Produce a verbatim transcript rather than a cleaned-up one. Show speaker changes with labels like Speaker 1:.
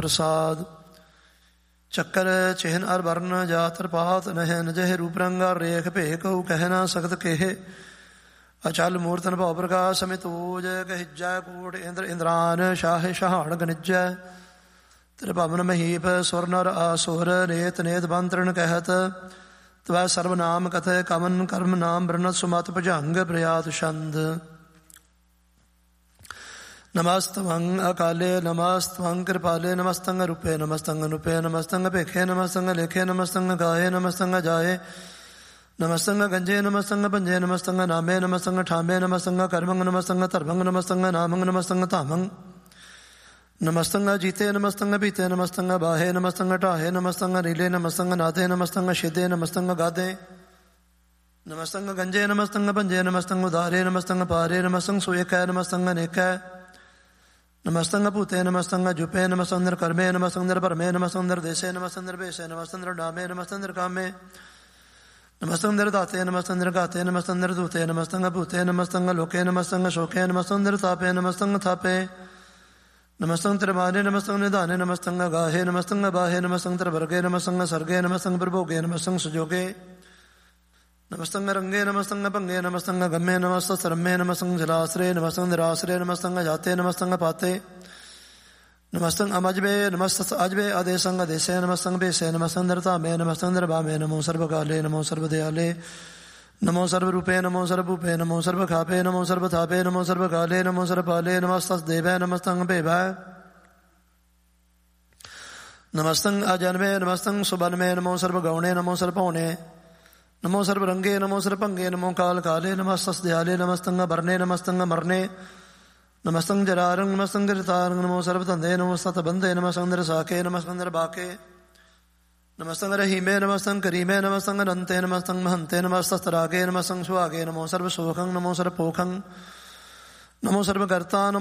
Speaker 1: ਪ੍ਰਸਾਦ। ਚੱਕਰ ਚਿਹਨ ਅਰ ਵਰਨ ਜਾਤਰ ਪਾਤ ਨਹਿ ਨਜਹਿ ਰੂਪ ਰੰਗਾ ਰੇਖ ਭੇ ਕਹੂ ਕਹਿ ਨਾ ਸਕਤ ਕੇਹ। ਅਚਲ ਮੂਰਤਨ ਭਉ ਪ੍ਰਕਾਸ਼ ਸਮਿਤੂਜ ਕਹਿਜੈ ਕੂਟ ਇੰਦਰ ਇੰਦਰਾਨ ਸ਼ਾਹ ਸ਼ਹਾਣ ਗਨਿਜੈ। ਤ੍ਰਿਭਵਨ ਮਹੀਪ ਸੁਰ ਨਰ ਆਸੁਰ ਰੇਤ ਨੇਤ ਬੰਤਰਣ ਕਹਿਤ। ਤਵੈ ਸਰਬ ਨਾਮ ਕਥੈ ਕਮਨ ਕਰਮ ਨਾਮ ਬ੍ਰਨਤ ਸੁਮਤ ਭੁਜੰਗ ਪ੍ਰਿਆਤ ਛੰਦ। ਨਮਸਤਵੰ ਅਕਾਲੇ ਨਮਸਤਵੰ ਕਿਰਪਾਲੇ ਨਮਸਤੰ ਰੂਪੇ ਨਮਸਤੰ ਅਨੂਪੇ ਨਮਸਤੰ ਭੇਖੇ ਨਮਸਤੰ ਲੇਖੇ ਨਮਸਤੰ ਗਾਏ ਨਮਸਤੰ ਜਾਏ ਨਮਸਤੰ ਗੰਜੇ ਨਮਸਤੰ ਭੰਜੇ ਨਮਸਤੰ ਨਾਮੇ ਨਮਸਤੰ ਠਾਮੇ ਨਮਸਤੰ ਕਰਮੰ ਨਮਸਤੰ ਧਰਮੰ ਨਮਸਤੰ ਨਾਮੰ ਨਮਸਤੰ ਧਾਮੰ ਨਮਸਤੰ ਜੀਤੇ ਨਮਸਤੰ ਪੀਤੇ ਨਮਸਤੰ ਬਾਹੇ ਨਮਸਤੰ ਢਾਹੇ ਨਮਸਤੰ ਰੀਲੇ ਨਮਸਤੰ ਨਾਦੇ ਨਮਸਤੰ ਛਿਦੇ ਨਮਸਤੰ ਗਾਦੇ ਨਮਸਤੰ ਗੰਜੇ ਨਮਸਤੰ ਭੰਜੇ ਨਮਸਤੰ ਉਦਾਰੇ ਨਮਸਤੰ ਪਾਰੇ ਨਮਸਤੰ ਸੁਏਕੈ ਨਮਸਤੰ ਅਨੇਕੈ ਨਮਸਤੰ ਭੂਤੇ ਨਮਸਤੰ ਜੁਪੇ ਨਮਸਤੰ ਕਰਮੇ ਨਮਸਤੰ ਭਰਮੇ ਨਮਸਤੰ ਦੇਸੇ ਨਮਸਤੰ ਭੇਸੇ ਨਮਸਤੰ ਨਾਮੇ ਨਮਸਤੰ ਕਾਮੇ ਨਮਸਤੰ ਦਾਤੇ ਨਮਸਤੰ ਗਾਤੇ ਨਮਸਤੰ ਦੂਤੇ ਨਮਸਤੰ ਭੂਤੇ ਨਮਸਤੰ ਲੋਕੇ ਨਮਸਤੰ ਸ਼ੋਕੇ ਨਮਸਤੰ ਤਾਪੇ ਨਮਸਤੰ ਥਾਪੇ ਨਮਸਤੰ ਤ੍ਰਿਮਾਨੇ ਨਮਸਤੰ ਨਿਧਾਨੇ ਨਮਸਤੰ ਗਾਹੇ ਨਮਸਤੰ ਬਾਹੇ ਨਮਸਤੰ ਤ੍ਰਿਵਰਗੇ ਨਮਸਤੰ ਸਰਗੇ ਨਮਸਤੰ ਪ੍ਰਭੋਗੇ ਨਮਸਤੰ ਸੁਜੋਗੇ ਨਮਸਤੰ ਰੰਗੇ ਨਮਸਤੰ ਭੰਗੇ ਨਮਸਤੰ ਗੰਮੇ ਨਮਸਤੰ ਸਰਮੇ ਨਮਸਤੰ ਜਲਾਸਰੇ ਨਮਸਤੰ ਨਿਰਾਸਰੇ ਨਮਸਤੰ ਜਾਤੇ ਨਮਸਤੰ ਪਾਤੇ ਨਮਸਤੰ ਅਮਜਬੇ ਨਮਸਤੰ ਅਜਬੇ ਆਦੇਸੰ ਆਦੇਸੇ ਨਮਸਤੰ ਭੇਸੇ ਨਮਸਤੰ ਦਰਤਾਮੇ ਨਮਸਤੰ ਦਰਬਾਮੇ ਨਮੋ ਸਰਬਕਾਲੇ ਨਮੋ ਸਰਬਦਿਆਲੇ ਨਮੋ ਸਰਬ ਰੂਪੇ ਨਮੋ ਸਰਬ ਭੂਪੇ ਨਮੋ ਸਰਬ ਖਾਪੇ ਨਮੋ ਸਰਬ ਥਾਪੇ ਨਮੋ ਸਰਬ ਕਾਲੇ ਨਮੋ ਸਰਬ ਪਾਲੇ ਨਮਸਤੰ ਦੇਵੈ ਨਮਸਤੰ ਭੇਵੈ ਨਮਸਤੰ ਅਜਨਮੇ ਨਮਸਤੰ ਸੁਬਨਮੇ ਨਮੋ ਸਰਬ ਗੌਣੇ ਨਮੋ ਸਰਬ ਭਉਣੇ ਨਮੋ ਸਰਬ ਰੰਗੇ ਨਮੋ ਸਰਬ ਭੰਗੇ ਨਮੋ ਕਾਲ ਕਾਲੇ ਨਮਸਤੰ ਦਿਆਲੇ ਨਮਸਤੰ ਬਰਨੇ ਨਮਸਤੰ ਮਰਨੇ ਨਮਸਤੰ ਜਰਾਰੰ ਨਮਸਤੰ ਗਿਰਤਾਰੰ ਨਮੋ ਸਰਬ ਧੰਦੇ ਨਮਸਤੰ ਬੰਦੇ ਨਮਸਤੰ ਰਸਾਕੇ ਨਮਸਤੰ ਬਾਕੇ ਨਮਸਤੰ ਰਹੀਮੇ ਨਮਸਤੰ ਕਰੀਮੇ ਨਮਸਤੰ ਅਨੰਤੇ ਨਮਸਤੰ ਮਹੰਤੇ ਨਮਸਤੰ ਰਾਗੇ ਨਮਸਤੰ ਸੁਹਾਗੇ ਨਮੋ ਸਰਬ ਸੋਖੰ ਨਮੋ ਸਰਬ ਪੋਖੰ ਨਮੋ ਸਰਬ ਕਰਤਾ